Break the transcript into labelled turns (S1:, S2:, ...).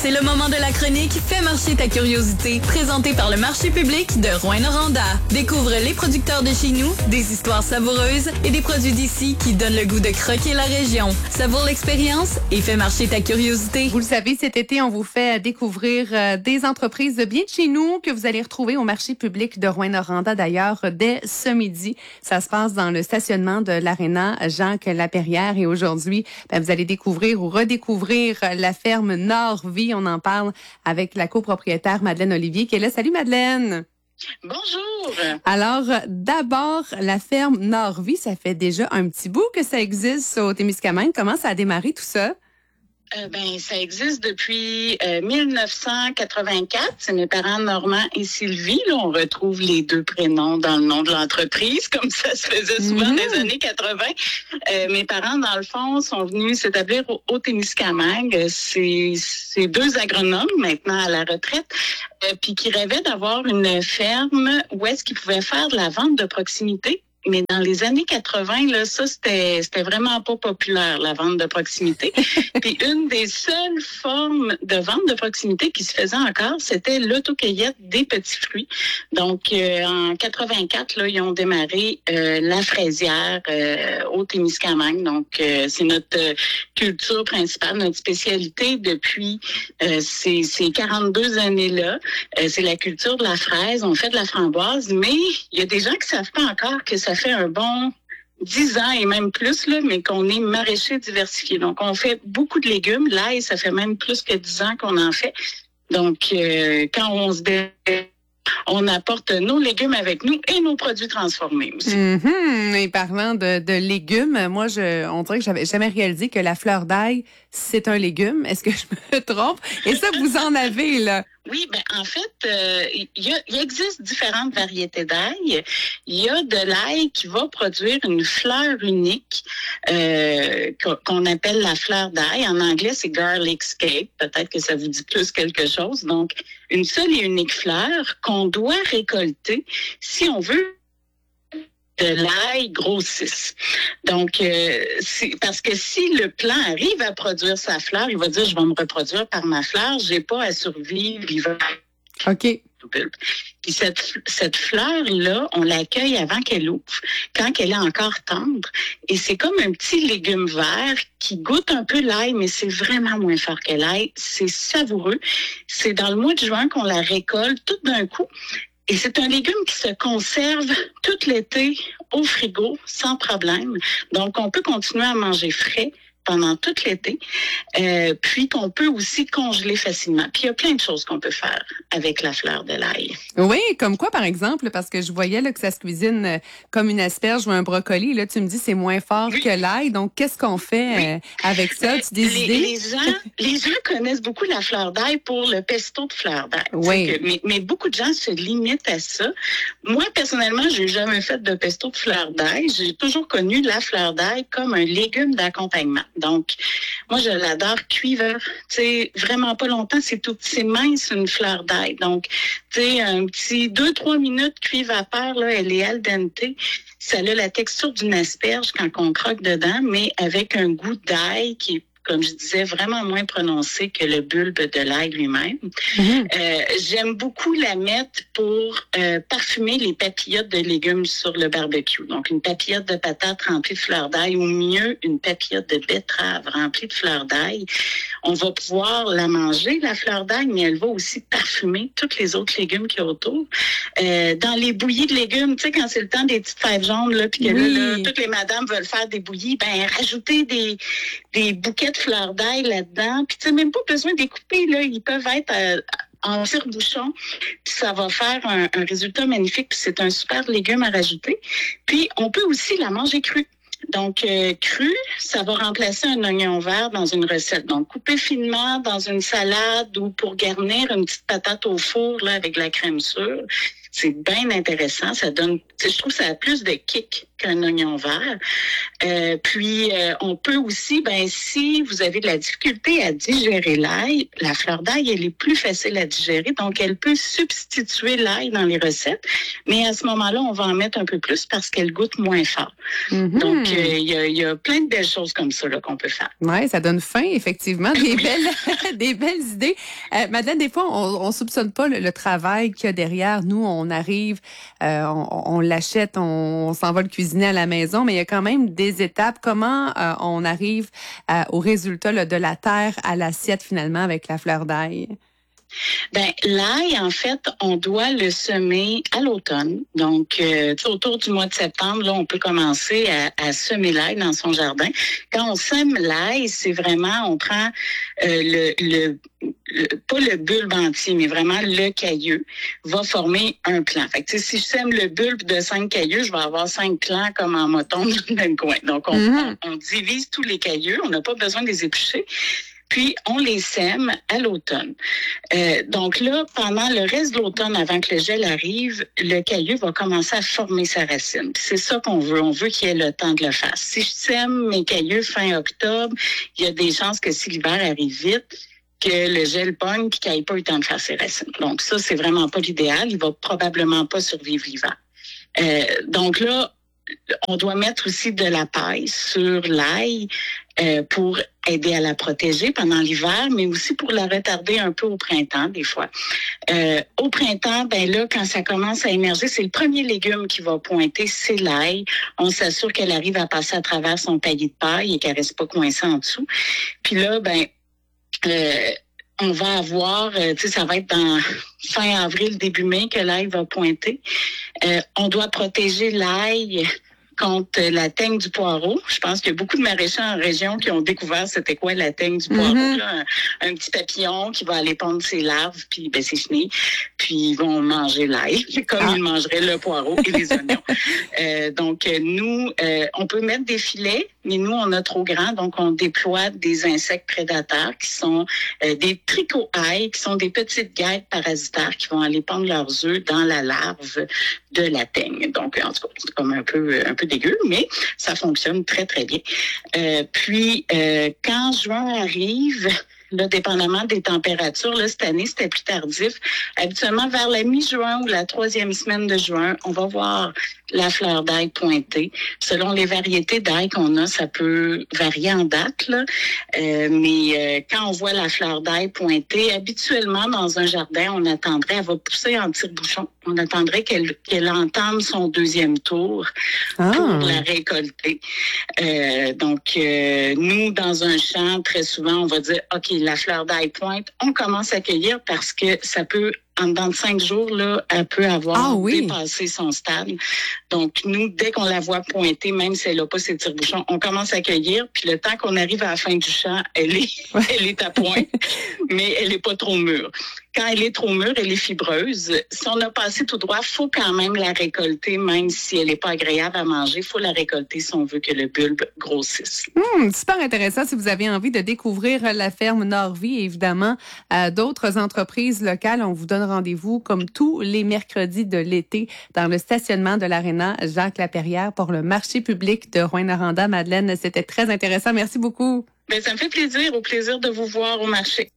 S1: C'est le moment de la chronique Fais marcher ta curiosité, présentée par le marché public de Rouyn-Noranda. Découvre les producteurs de chez nous, des histoires savoureuses et des produits d'ici qui donnent le goût de croquer la région. Savoure l'expérience et fais marcher ta curiosité.
S2: Vous le savez, cet été, on vous fait découvrir des entreprises bien de chez nous que vous allez retrouver au marché public de Rouyn-Noranda d'ailleurs dès ce midi. Ça se passe dans le stationnement de l'Aréna Jacques-Laperrière et aujourd'hui, vous allez découvrir ou redécouvrir la ferme Nord-Vie. On en parle avec la copropriétaire Madeleine Olivier qui est là. Salut Madeleine!
S3: Bonjour!
S2: Alors, d'abord, la ferme Nord-Vie, ça fait déjà un petit bout que ça existe au Témiscamingue. Comment ça a démarré tout ça?
S3: Ça existe depuis 1984. C'est mes parents Normand et Sylvie. Là, on retrouve les deux prénoms dans le nom de l'entreprise, comme ça se faisait souvent dans les années 80. Mes parents, dans le fond, sont venus s'établir au Témiscamingue. C'est deux agronomes, maintenant à la retraite, puis qui rêvaient d'avoir une ferme où est-ce qu'ils pouvaient faire de la vente de proximité. Mais dans les années 80, là, ça, c'était vraiment pas populaire, la vente de proximité. Puis une des seules formes de vente de proximité qui se faisait encore, c'était l'autocueillette des petits fruits. Donc, en 84, là, ils ont démarré la fraisière au Témiscamingue. Donc, c'est notre culture principale, notre spécialité depuis ces 42 années-là. C'est la culture de la fraise. On fait de la framboise, mais il y a des gens qui savent pas encore que ça fait un bon 10 ans et même plus, là, mais qu'on est maraîcher diversifié. Donc, on fait beaucoup de légumes. L'ail, ça fait même plus que 10 ans qu'on en fait. Donc, quand on se on apporte nos légumes avec nous et nos produits transformés aussi.
S2: Et parlant de légumes, moi, on dirait que j'avais jamais réalisé que la fleur d'ail, c'est un légume. Est-ce que je me trompe? Et ça, vous en avez, là?
S3: Oui, en fait, il existe différentes variétés d'ail. Il y a de l'ail qui va produire une fleur unique qu'on appelle la fleur d'ail. En anglais, c'est garlic scape. Peut-être que ça vous dit plus quelque chose. Donc, une seule et unique fleur qu'on doit récolter si on veut de l'ail grossisse. Donc, c'est parce que si le plant arrive à produire sa fleur, il va dire, je vais me reproduire par ma fleur, j'ai pas à survivre l'hiver.
S2: OK.
S3: Puis cette fleur-là, on l'accueille avant qu'elle ouvre, quand elle est encore tendre. Et c'est comme un petit légume vert qui goûte un peu l'ail, mais c'est vraiment moins fort que l'ail. C'est savoureux. C'est dans le mois de juin qu'on la récolte tout d'un coup. Et c'est un légume qui se conserve tout l'été au frigo sans problème. Donc, on peut continuer à manger frais pendant tout l'été, puis qu'on peut aussi congeler facilement. Puis il y a plein de choses qu'on peut faire avec la fleur de l'ail.
S2: Oui, comme quoi, par exemple? Parce que je voyais là, que ça se cuisine comme une asperge ou un brocoli. Là, tu me dis c'est moins fort que l'ail. Donc, qu'est-ce qu'on fait avec ça? Tu des idées?
S3: Les gens connaissent beaucoup la fleur d'ail pour le pesto de fleur d'ail.
S2: Oui.
S3: Mais beaucoup de gens se limitent à ça. Moi, personnellement, j'ai jamais fait de pesto de fleur d'ail. J'ai toujours connu la fleur d'ail comme un légume d'accompagnement. Donc, moi, je l'adore cuivre. Tu sais, vraiment pas longtemps, c'est mince, une fleur d'ail. Donc, tu sais, un petit 2-3 minutes cuit vapeur, là, elle est al dente. Ça a la texture d'une asperge quand on croque dedans, mais avec un goût d'ail qui est, comme je disais, vraiment moins prononcé que le bulbe de l'ail lui-même. J'aime beaucoup la mettre pour parfumer les papillotes de légumes sur le barbecue. Donc, une papillote de patates remplie de fleurs d'ail ou mieux, une papillote de betterave remplie de fleurs d'ail. On va pouvoir la manger, la fleur d'ail, mais elle va aussi parfumer tous les autres légumes qu'il y a autour. Dans les bouillies de légumes, tu sais, quand c'est le temps des petites fèves jaunes, là, puis que là, toutes les madames veulent faire des bouillies, rajouter des bouquets de fleurs d'ail là-dedans. Puis tu sais, même pas besoin de les couper, là. Ils peuvent être en tire-bouchon. Puis ça va faire un résultat magnifique. Puis c'est un super légume à rajouter. Puis on peut aussi la manger crue. Donc, cru, ça va remplacer un oignon vert dans une recette. Donc, couper finement dans une salade ou pour garnir une petite patate au four là, avec de la crème sûre. C'est bien intéressant. Ça donne, je trouve que ça a plus de kick qu'un oignon vert. Puis, on peut aussi, si vous avez de la difficulté à digérer l'ail, la fleur d'ail, elle est plus facile à digérer, donc elle peut substituer l'ail dans les recettes. Mais à ce moment-là, on va en mettre un peu plus parce qu'elle goûte moins fort. Mm-hmm. Donc, il y a plein de belles choses comme ça là, qu'on peut faire.
S2: Oui, ça donne faim, effectivement. Des belles idées. Madeleine, des fois, on soupçonne pas le travail qu'il y a derrière. Nous, on arrive, on l'achète, on s'en va le cuisiner à la maison, mais il y a quand même des étapes. Comment on arrive au résultat là, de la terre à l'assiette, finalement, avec la fleur d'ail?
S3: L'ail, en fait, on doit le semer à l'automne. Donc, autour du mois de septembre, là, on peut commencer à semer l'ail dans son jardin. Quand on sème l'ail, c'est vraiment, on prend pas le bulbe entier, mais vraiment le caillou va former un plant. Fait que, si je sème le bulbe de 5 cailloux, je vais avoir 5 plants comme en moton dans le même coin. Donc, on divise tous les cailloux. On n'a pas besoin de les éplucher. Puis, on les sème à l'automne. Donc là, pendant le reste de l'automne, avant que le gel arrive, le caillou va commencer à former sa racine. Puis c'est ça qu'on veut. On veut qu'il y ait le temps de le faire. Si je sème mes cailloux fin octobre, il y a des chances que si l'hiver arrive vite, que le gel pogne puis qu'il n'ait pas eu le temps de faire ses racines. Donc ça, c'est vraiment pas l'idéal. Il va probablement pas survivre l'hiver. Donc là, on doit mettre aussi de la paille sur l'ail pour aider à la protéger pendant l'hiver, mais aussi pour la retarder un peu au printemps, des fois. Au printemps, là, quand ça commence à émerger, c'est le premier légume qui va pointer, c'est l'ail. On s'assure qu'elle arrive à passer à travers son paillis de paille et qu'elle reste pas coincée en dessous. Puis là, on va avoir, ça va être dans fin avril, début mai que l'ail va pointer. On doit protéger l'ail contre la teigne du poireau. Je pense qu'il y a beaucoup de maraîchers en région qui ont découvert c'était quoi la teigne du poireau. Là, un petit papillon qui va aller pondre ses larves, puis ses chenilles, puis ils vont manger l'ail, comme ils mangeraient le poireau et les oignons. Donc, nous, on peut mettre des filets, mais nous, on a trop grand, donc on déploie des insectes prédateurs qui sont des trichoailles, qui sont des petites guêpes parasitaires qui vont aller pondre leurs œufs dans la larve de la teigne. Donc, en tout cas, c'est comme un peu dégueu, mais ça fonctionne très, très bien. Puis, quand juin arrive, là, dépendamment des températures, là, cette année, c'était plus tardif. Habituellement, vers la mi-juin ou la 3e semaine de juin, on va voir la fleur d'ail pointer. Selon les variétés d'ail qu'on a, ça peut varier en date, là. Mais quand on voit la fleur d'ail pointer, habituellement, dans un jardin, on attendrait, elle va pousser en tire-bouchon. On attendrait qu'elle entame son 2e tour pour la récolter. Donc, nous, dans un champ, très souvent, on va dire, OK, la fleur d'ail pointe, on commence à cueillir parce que ça peut, en dedans de 5 jours, là, elle peut avoir dépassé son stade. Donc, nous, dès qu'on la voit pointer, même si elle n'a pas ses tire-bouchons, on commence à cueillir. Puis le temps qu'on arrive à la fin du champ, elle est à point, mais elle n'est pas trop mûre. Quand elle est trop mûre, elle est fibreuse. Si on a passé tout droit, il faut quand même la récolter, même si elle n'est pas agréable à manger. Il faut la récolter si on veut que le bulbe grossisse.
S2: Super intéressant. Si vous avez envie de découvrir la ferme Norvie, évidemment, d'autres entreprises locales, on vous donne rendez-vous comme tous les mercredis de l'été dans le stationnement de l'Aréna Jacques-Lapérière pour le marché public de Rouyn-Noranda. Madeleine, c'était très intéressant. Merci beaucoup.
S3: Ça me fait plaisir. Au plaisir de vous voir au marché.